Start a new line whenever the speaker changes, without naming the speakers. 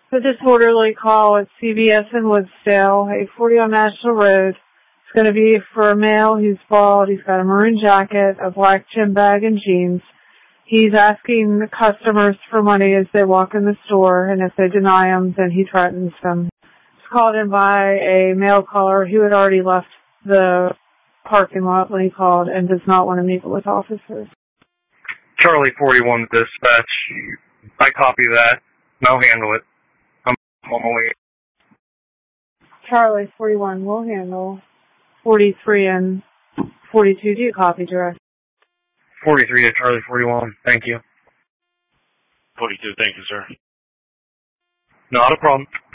So disorderly call at CVS in Woodsdale, 840 on National Road. It's going to be for a male who's bald. He's got a maroon jacket, a black gym bag, and jeans. He's asking the customers for money as they walk in the store, and if they deny him, then he threatens them. It's called in by a male caller who had already left the parking lot when he called and does not want to meet with officers.
Charlie 41 dispatch. I copy that. I'll handle it. I'm on my way.
Charlie 41 will handle. 43 and 42, do you copy, direct?
43 to Charlie 41. Thank you.
42, thank you, sir.
Not a problem.